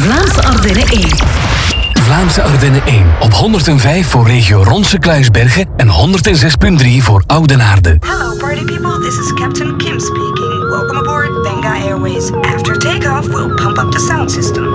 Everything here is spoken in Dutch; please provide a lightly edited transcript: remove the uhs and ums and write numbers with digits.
Vlaamse Ardennen 1. Vlaamse Ardennen 1 op 105 voor regio Ronse-Kluisbergen en 106.3 voor Oudenaarde. Hello party people, this is Captain Kim speaking. Welcome aboard Benga Airways. After takeoff, we'll pump up the sound system.